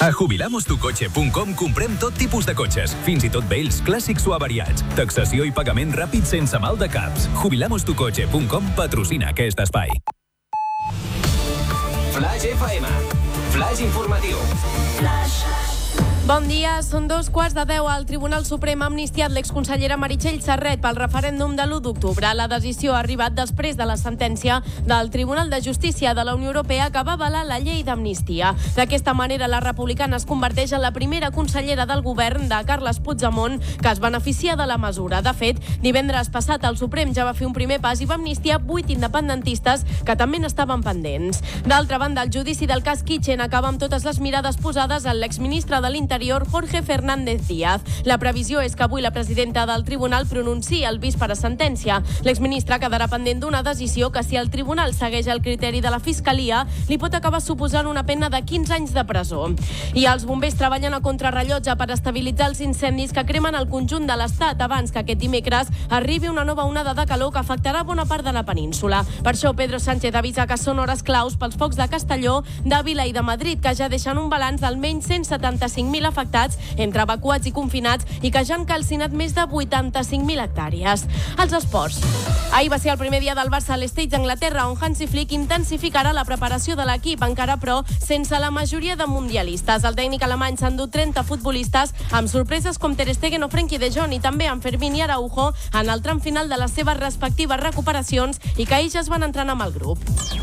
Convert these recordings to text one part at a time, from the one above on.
A jubilamostucoche.com comprem tot tipus de cotxes, fins i tot vells, clàssics o avariats. Taxació i pagament ràpid sense mal de caps. Jubilamostucoche.com patrocina aquest espai. Flash FM. Flash informatiu. Bon dia, són 2:15. El Tribunal Suprem ha amnistiat l'exconsellera Meritxell Serret pel referèndum de l'1 d'octubre. La decisió ha arribat després de la sentència del Tribunal de Justícia de la Unió Europea que va avalar la llei d'amnistia. D'aquesta manera, la republicana es converteix en la primera consellera del govern de Carles Puigdemont que es beneficia de la mesura. De fet, divendres passat el Suprem ja va fer un primer pas i va amnistiar 8 independentistes que també n'estaven pendents. D'altra banda, el judici del cas Kitchen acaba amb totes les mirades posades en l'exministre de l'Interior Jorge Fernández Díaz. La previsió és que avui la presidenta del tribunal pronunciï el vist per a sentència. L'exministre quedarà pendent d'una decisió que, si el tribunal segueix el criteri de la Fiscalia, li pot acabar suposant una pena de 15 anys de presó. I els bombers treballen a contrarrellotge per estabilitzar els incendis que cremen el conjunt de l'Estat abans que aquest dimecres arribi una nova onada de calor que afectarà bona part de la península. Per això, Pedro Sánchez avisa que són hores claus pels focs de Castelló, d'Àvila i de Madrid, que ja deixen un balanç d'almenys 175.000 afectats entre evacuats i confinats i que ja han calcinat més de 85.000 hectàrees. Els esports. Ahir va ser el primer dia del Barça a l'Estade d'Anglaterra, on Hansi Flick intensificarà la preparació de l'equip, encara però sense la majoria de mundialistes. El tècnic alemany s'ha endut 30 futbolistes amb sorpreses com Ter Stegen o Frenkie de Jong i també amb Fermín i Araujo en el tram final de les seves respectives recuperacions i que ells ja es van entrenar amb el grup.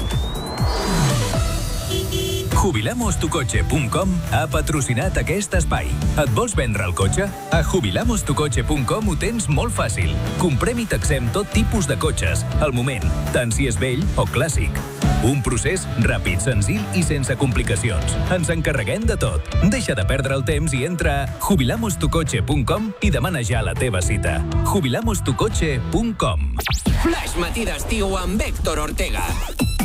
Jubilamostucoche.com ha patrocinat aquest espai. Et vols vendre el cotxe? A jubilamostucoche.com ho tens molt fàcil. Comprem i taxem tot tipus de cotxes, al moment, tant si és vell o clàssic. Un procés ràpid, senzill i sense complicacions. Ens encarreguem de tot. Deixa de perdre el temps i entra a jubilamostucoche.com i demana ja la teva cita. Jubilamostucoche.com. Flash matí d'estiu amb Héctor Ortega.